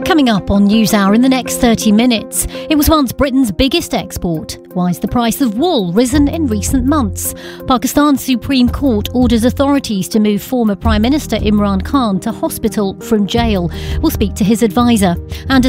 Coming up on NewsHour in the next 30 minutes, it was once Britain's biggest export. Why has the price of wool risen in recent months? Pakistan's Supreme Court orders authorities to move former Prime Minister Imran Khan to hospital from jail. We'll speak to his advisor. And